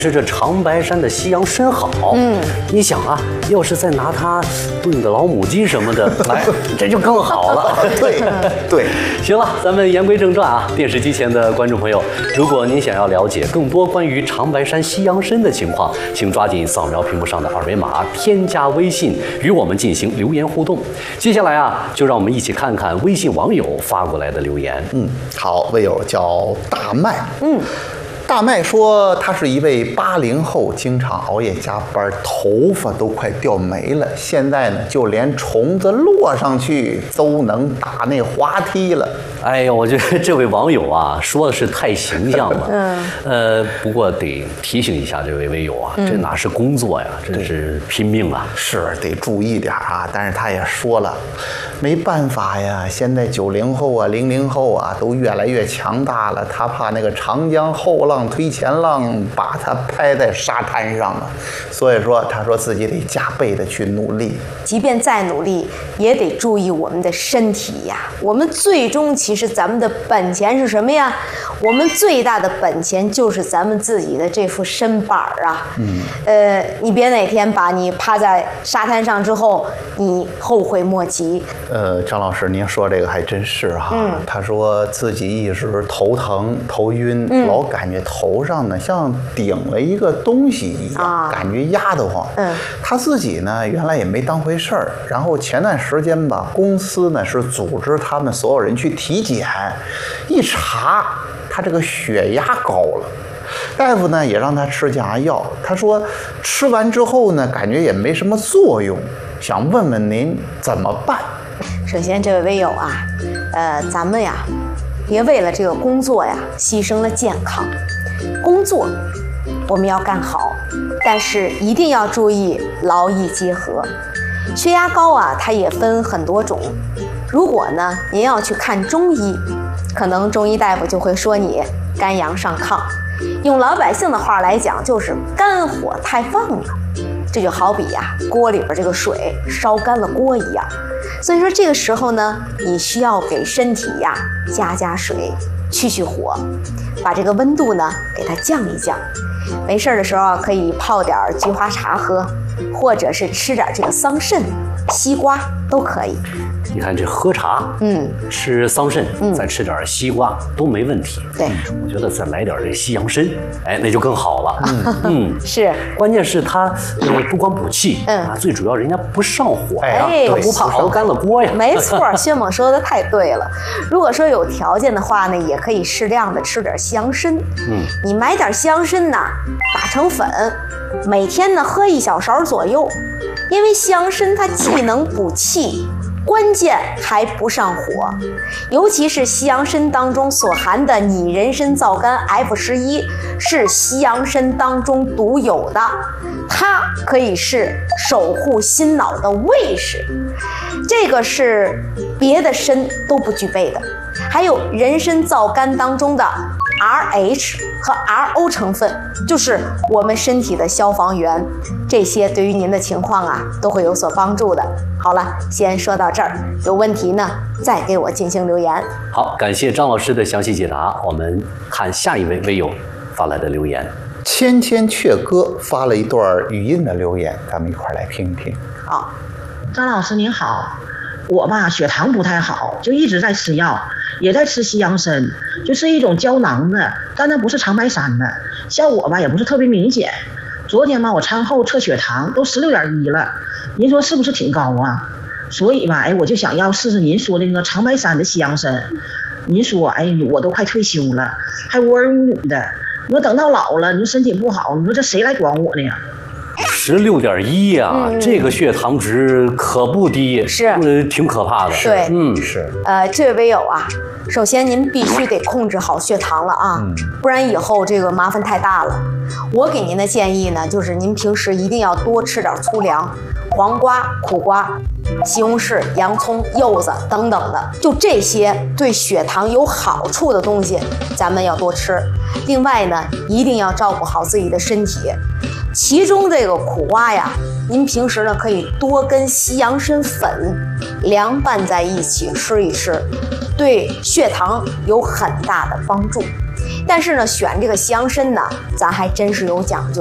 是这长白山的西洋参好。你想啊，要是再拿它炖个老母鸡什么的，哎，这就更好了。 对， 行了，咱们言归正传啊。电视机前的观众朋友，如果您想要了解更多关于长白山西洋参的情况，请抓紧扫描屏幕上的二维码，添加微信与我们进行留言互动。接下来啊，就让我们一起看看微信网友发过来的留言。 好，微友叫大麦。大麦说，他是一位80后，经常熬夜加班，头发都快掉没了。现在呢，就连虫子落上去都能打那滑梯了。 哎呦，我觉得这位网友啊，说的是太形象了。不过得提醒一下这位微友啊，这哪是工作呀，这是拼命啊。 是得注意点啊。但是他也说了，没办法呀，现在90后啊、00后啊都越来越强大了，他怕那个长江后浪推前浪把他拍在沙滩上了，所以说他说自己得加倍的去努力。 即便再努力，也得注意我们的身体呀。我们最终其实咱们的本钱是什么呀？我们最大的本钱就是咱们自己的这副身板啊。你别哪天把你趴在沙滩上之后，你后悔莫及。 张老师，您说这个还真是哈。他说自己一直头疼、头晕，老感觉头上呢像顶了一个东西一样，感觉压得慌。他自己呢原来也没当回事儿，然后前段时间吧，公司呢是组织他们所有人去体检，一查他这个血压高了。大夫呢也让他吃降压药，他说吃完之后呢感觉也没什么作用，想问问您怎么办？ 首先，这位微友啊，咱们呀，别为了这个工作呀牺牲了健康。工作我们要干好，但是一定要注意劳逸结合。血压高啊，它也分很多种。如果呢您要去看中医，可能中医大夫就会说你肝阳上亢，用老百姓的话来讲，就是肝火太旺了。这就好比呀，锅里边这个水烧干了锅一样。所以说这个时候呢，你需要给身体呀加水，去火，把这个温度呢给它降一降。没事的时候可以泡点菊花茶喝，或者是吃点这个桑葚、西瓜都可以。 你看这喝茶，吃桑葚，再吃点西瓜都没问题。 对， 我觉得再来点这西洋参，哎，那就更好了。 是， 关键是它不光补气，最主要人家不上火呀，不怕熬干了锅呀。 没错，薛猛说的太对了。如果说有条件的话呢，也可以适量的吃点西洋参。你买点西洋参呢，打成粉，每天呢喝1小勺左右，因为西洋参它既能补气，关键还不上火，尤其是西洋参当中所含的拟人参皂苷 F11是西洋参当中独有的，它可以是守护心脑的卫士，这个是别的参都不具备的。还有人参皂苷当中的 RH 和 RO 成分，就是我们身体的消防员，这些对于您的情况啊都会有所帮助的。好了，先说到这儿，有问题呢再给我进行留言。 好，感谢张老师的详细解答。我们看下一位微友发来的留言。 千千阙歌发了一段语音的留言，咱们一块儿来听听。 好， 张老师您好，我吧血糖不太好，就一直在吃药，也在吃西洋参，就是一种胶囊的，但那不是长白山的，效果吧也不是特别明显。昨天吧我餐后测血糖都16.1了，您说是不是挺高啊？所以吧我就想要试试您说的那个长白山的西洋参。您说我都快退休了，还无儿无女的，你说等到老了，你说身体不好，你说这谁来管我呢呀 ？16.1呀，这个血糖值可不低， 是挺可怕的。 对， 是。 这位微友啊，首先您必须得控制好血糖了啊，不然以后这个麻烦太大了。我给您的建议呢，就是您平时一定要多吃点粗粮，黄瓜、苦瓜、西红柿、洋葱、柚子等等的，就这些对血糖有好处的东西，咱们要多吃。另外呢，一定要照顾好自己的身体。其中这个苦瓜呀，您平时呢可以多跟西洋参粉凉拌在一起吃一吃，对血糖有很大的帮助。 但是呢，选这个西洋参呢，咱还真是有讲究。